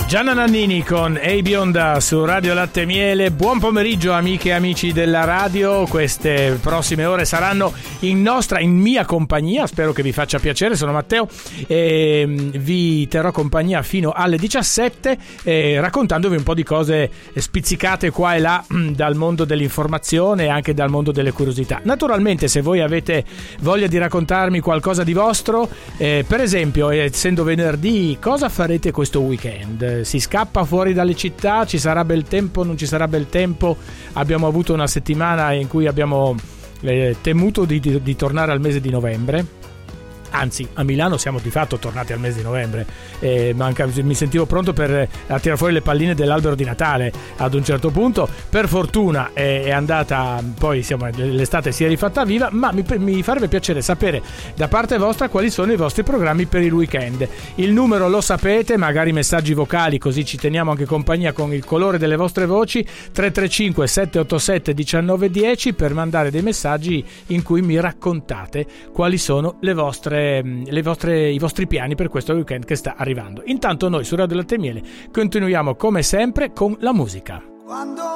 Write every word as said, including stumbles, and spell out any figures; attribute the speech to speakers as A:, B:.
A: Gianna Nannini con Ehi Bionda su Radio Latte e Miele. Buon pomeriggio amiche e amici della radio. Queste prossime ore saranno in nostra, in mia compagnia. Spero che vi faccia piacere. Sono Matteo e vi terrò compagnia fino alle diciassette eh, raccontandovi un po' di cose spizzicate qua e là dal mondo dell'informazione e anche dal mondo delle curiosità. Naturalmente, se voi avete voglia di raccontarmi qualcosa di vostro, eh, per esempio, essendo venerdì, cosa farete questo weekend? Si scappa fuori dalle città? Ci sarà bel tempo? Non ci sarà bel tempo? Abbiamo avuto una settimana in cui abbiamo eh, temuto di, di, di tornare al mese di novembre. Anzi, a Milano siamo di fatto tornati al mese di novembre. Eh, manca, mi sentivo pronto per a tirare fuori le palline dell'albero di Natale ad un certo punto. Per fortuna è, è andata, poi siamo, l'estate si è rifatta viva. Ma mi, mi farebbe piacere sapere da parte vostra quali sono i vostri programmi per il weekend. Il numero lo sapete, magari messaggi vocali, così ci teniamo anche compagnia con il colore delle vostre voci. Tre tre cinque sette otto sette uno nove uno zero per mandare dei messaggi in cui mi raccontate quali sono le vostre Le vostre, i vostri piani per questo weekend che sta arrivando. Intanto noi su Radio Latte e Miele continuiamo come sempre con la musica.
B: Quando